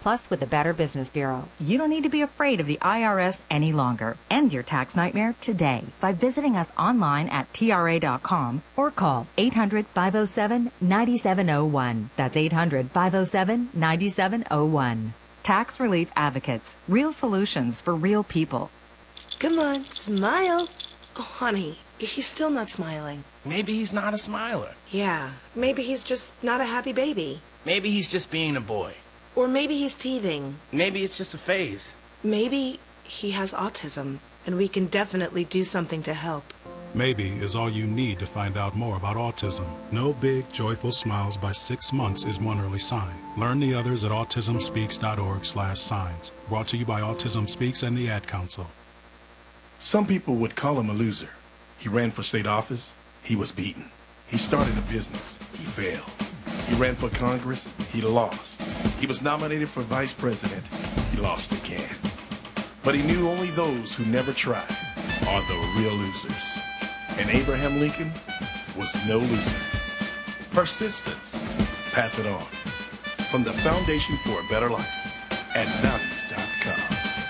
Plus, with the Better Business Bureau, you don't need to be afraid of the IRS any longer. End your tax nightmare today by visiting us online at TRA.com or call 800-507-9701. That's 800-507-9701. Tax Relief Advocates. Real solutions for real people. Come on, smile. Oh, honey, he's still not smiling. Maybe he's not a smiler. Yeah, maybe he's just not a happy baby. Maybe he's just being a boy. Or maybe he's teething. Maybe it's just a phase. Maybe he has autism, and we can definitely do something to help. Maybe is all you need to find out more about autism. No big, joyful smiles by 6 months is one early sign. Learn the others at autismspeaks.org/signs. Brought to you by Autism Speaks and the Ad Council. Some people would call him a loser. He ran for state office. He was beaten. He started a business. He failed. He ran for Congress. He lost. He was nominated for vice president. He lost again. But he knew only those who never tried are the real losers. And Abraham Lincoln was no loser. Persistence. Pass it on. From the Foundation for a Better Life at values.com.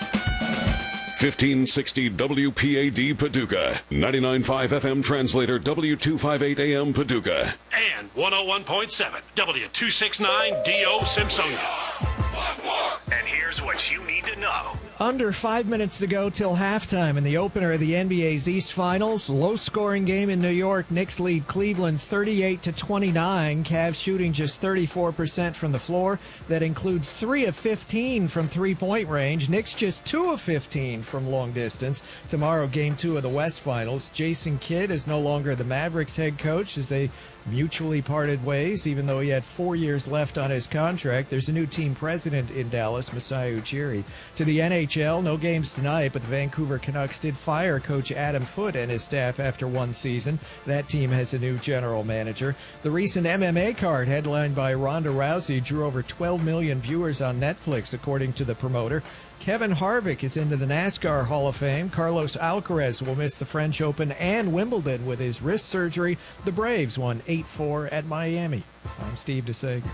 1560 WPAD Paducah, 99.5 FM translator W258 AM Paducah. And 101.7 W269 DO Simpsonia. And here's what you need to know. Under 5 minutes to go till halftime in the opener of the NBA's East Finals. Low-scoring game in New York. Knicks lead Cleveland 38-29. Cavs shooting just 34% from the floor. That includes 3 of 15 from three-point range. Knicks just 2 of 15 from long distance. Tomorrow, Game 2 of the West Finals. Jason Kidd is no longer the Mavericks head coach as they mutually parted ways, even though he had 4 years left on his contract. There's a new team president in Dallas, Masai Ujiri. To the NHL, no games tonight, but the Vancouver Canucks did fire coach Adam Foote and his staff after one season. That team has a new general manager. The recent MMA card, headlined by Ronda Rousey, drew over 12 million viewers on Netflix, according to the promoter. Kevin Harvick is into the NASCAR Hall of Fame. Carlos Alcaraz will miss the French Open and Wimbledon with his wrist surgery. The Braves won 8-4 at Miami. I'm Steve DeSager.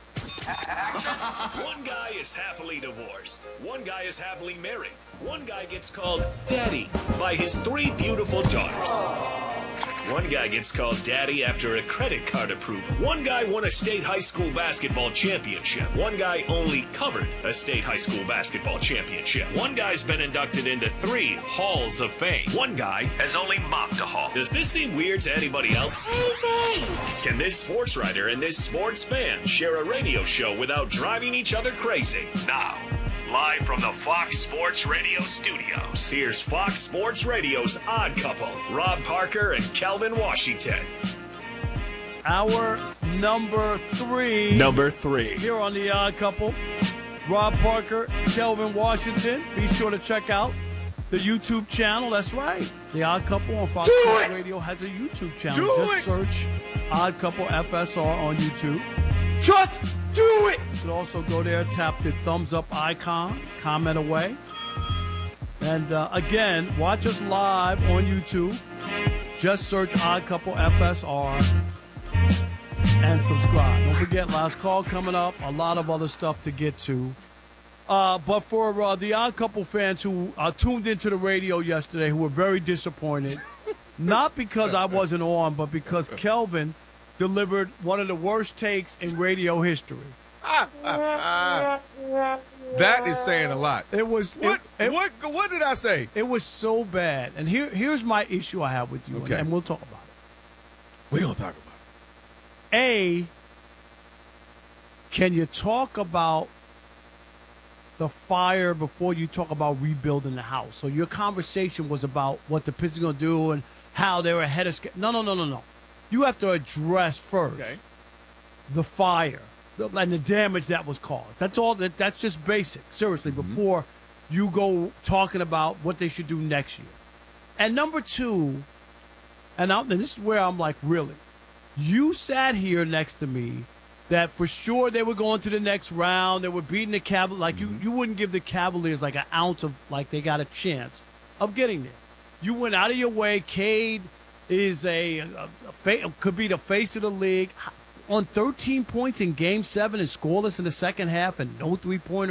One guy is happily divorced. One guy is happily married. One guy gets called Daddy by his 3 beautiful daughters. One guy gets called Daddy after a credit card approval. One guy won a state high school basketball championship. One guy only covered a state high school basketball championship. One guy's been inducted into 3 halls of fame. One guy has only mopped a hall. Does this seem weird to anybody else? Can this sports writer and this sports fan share a radio show without driving each other crazy? Now, live from the Fox Sports Radio studios, here's Fox Sports Radio's Odd Couple, Rob Parker and Kelvin Washington. Our number 3. Number 3. Here on the Odd Couple, Rob Parker, Kelvin Washington. Be sure to check out the YouTube channel. That's right. The Odd Couple on Fox Sports Radio has a YouTube channel. Just search Odd Couple FSR on YouTube. Just do it! You can also go there, tap the thumbs up icon, comment away. And again, watch us live on YouTube. Just search Odd Couple FSR and subscribe. Don't forget, last call coming up. A lot of other stuff to get to. But for the Odd Couple fans who tuned into the radio yesterday, who were very disappointed, not because I wasn't on, but because Kelvin delivered one of the worst takes in radio history. That is saying a lot. It was what did I say? It was so bad. And here's my issue I have with you, okay, and we'll talk about it. We're going to talk about it. A, can you talk about the fire before you talk about rebuilding the house? So your conversation was about what the Pistons are going to do and how they were ahead of schedule. No. You have to address first the fire and the damage that was caused. That's all. That's just basic, seriously, before you go talking about what they should do next year. And number 2, and this is where I'm like, really, you sat here next to me that for sure they were going to the next round. They were beating the Cavaliers. Like you wouldn't give the Cavaliers like an ounce of like they got a chance of getting there. You went out of your way. Cade is could be the face of the league. On 13 points in Game 7 and scoreless in the second half and no three-pointer